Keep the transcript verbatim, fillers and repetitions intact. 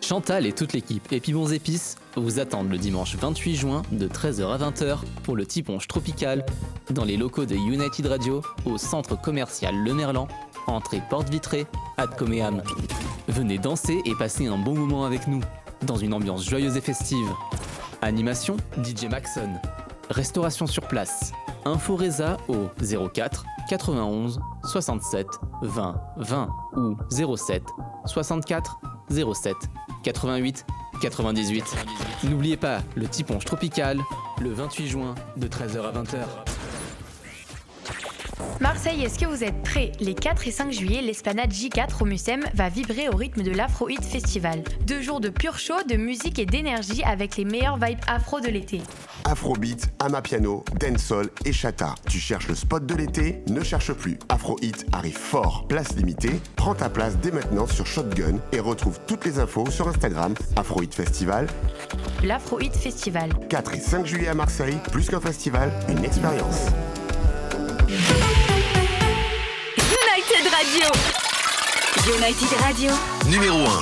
Chantal et toute l'équipe Épibons Épices vous attendent le dimanche vingt-huit juin de treize heures à vingt heures pour le Tiponche Tropical dans les locaux de United Radio au centre commercial Le Merlan, entrée porte vitrée, ad Coméam. Venez danser et passer un bon moment avec nous dans une ambiance joyeuse et festive. Animation D J Maxon. Restauration sur place. Info Reza au zéro quatre quatre-vingt-onze soixante-sept vingt vingt ou zéro sept soixante-quatre zéro sept quatre-vingt-huit quatre-vingt-dix-huit. N'oubliez pas le Tiponche Tropical le vingt-huit juin de treize heures à vingt heures. Marseille, est-ce que vous êtes prêts ? Les quatre et cinq juillet, l'Esplanade J quatre au Mucem va vibrer au rythme de l'Afro Hit Festival. Deux jours de pur show, de musique et d'énergie avec les meilleures vibes afro de l'été. Afrobeat, Amapiano, Dancehall et Chata. Tu cherches le spot de l'été ? Ne cherche plus. Afro Hit arrive fort. Place limitée. Prends ta place dès maintenant sur Shotgun et retrouve toutes les infos sur Instagram Afro Hit Festival. L'Afro Hit Festival. quatre et cinq juillet à Marseille, plus qu'un festival, une expérience. United Radio. United Radio. Numéro un.